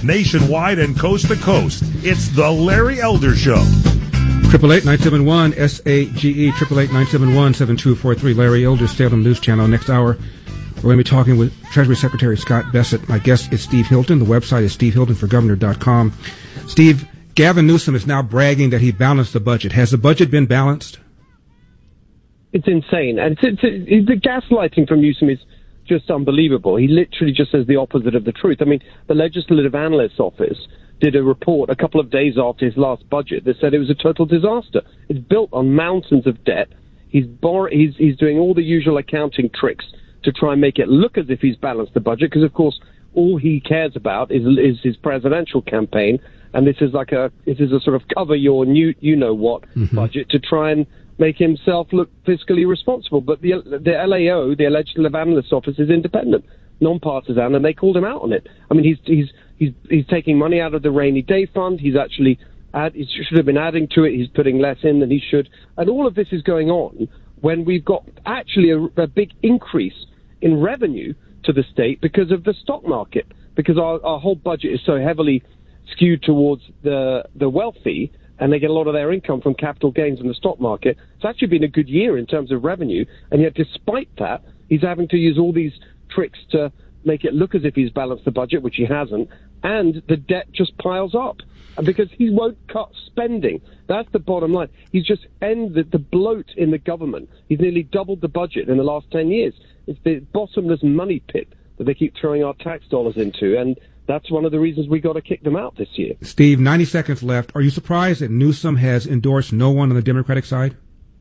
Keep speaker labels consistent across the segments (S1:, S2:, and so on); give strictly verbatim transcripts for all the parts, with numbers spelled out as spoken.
S1: nationwide and coast to coast. It's the Larry Elder Show.
S2: Triple eight nine seven one S A G E. Triple eight nine seven one seven two four three. Larry Elder, Salem News Channel. Next hour, we're going to be talking with Treasury Secretary Scott Bessent. My guest is Steve Hilton. The website is steve hilton for governor dot com. Steve, Gavin Newsom is now bragging that he balanced the budget. Has the budget been balanced?
S3: It's insane. And it's, it's, the gaslighting from Newsom is just unbelievable. He literally just says the opposite of the truth. I mean, the Legislative Analyst's Office did a report a couple of days after his last budget that said it was a total disaster. It's built on mountains of debt. He's, bor- he's, he's doing all the usual accounting tricks to try and make it look as if he's balanced the budget, because, of course, all he cares about is, is his presidential campaign. And this is like a, this is a sort of cover your new, you know what mm-hmm. budget to try and make himself look fiscally responsible. But the, the L A O, the Legislative Analyst's Office, is independent, non-partisan, and they called him out on it. I mean, he's, he's, he's, he's taking money out of the rainy day fund. He's actually, add, he should have been adding to it. He's putting less in than he should. And all of this is going on when we've got actually a, a big increase in revenue to the state because of the stock market, because our, our whole budget is so heavily skewed towards the the wealthy, and they get a lot of their income from capital gains in the stock market. It's actually been a good year in terms of revenue, and yet despite that, he's having to use all these tricks to make it look as if he's balanced the budget, which he hasn't, and the debt just piles up. And because he won't cut spending. That's the bottom line. He's just ended the bloat in the government. He's nearly doubled the budget in the last ten years. It's the bottomless money pit that they keep throwing our tax dollars into, and that's one of the reasons we got to kick them out this year.
S2: Steve, ninety seconds left. Are you surprised that Newsom has endorsed no one on the Democratic side?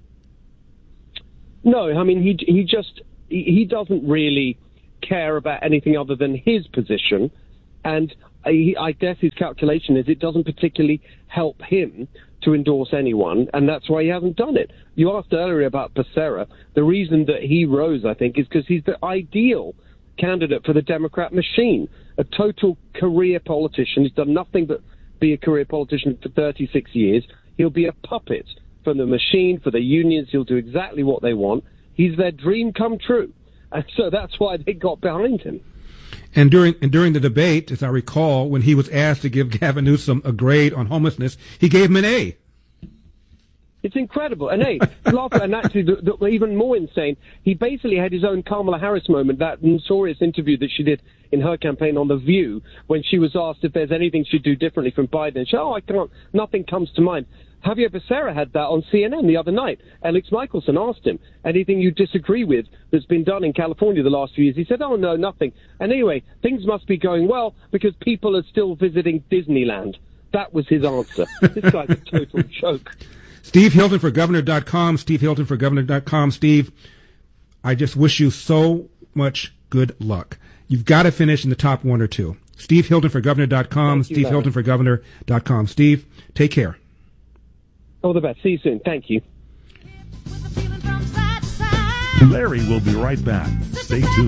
S3: No, I mean, he he just, he, he doesn't really care about anything other than his position, and I, I guess his calculation is it doesn't particularly help him to endorse anyone, and that's why he hasn't done it. You asked earlier about Becerra. The reason that he rose, I think, is because he's the ideal candidate for the Democrat machine, a total career politician. He's done nothing but be a career politician for thirty-six years. He'll be a puppet for the machine, for the unions. He'll do exactly what they want. He's their dream come true. And so that's why they got behind him.
S2: And during and during the debate, as I recall, when he was asked to give Gavin Newsom a grade on homelessness, he gave him an A.
S3: It's incredible. And, hey, and actually, the, the, even more insane, he basically had his own Kamala Harris moment, that notorious interview that she did in her campaign on The View, when she was asked if there's anything she'd do differently from Biden. And she said, oh, I can't, nothing comes to mind. Javier Becerra had that on C N N the other night. Alex Michelson asked him, anything you disagree with that's been done in California the last few years? He said, oh, no, nothing. And anyway, things must be going well because people are still visiting Disneyland. That was his answer. This guy's a total joke.
S2: Steve Hilton for governor dot com. Steve Hilton for governor dot com. Steve, I just wish you so much good luck. You've got to finish in the top one or two. Steve Hilton for governor dot com. Steve Hilton for governor dot com. Steve, take care.
S3: All the best. See you soon. Thank you.
S1: Larry will be right back. Stay tuned.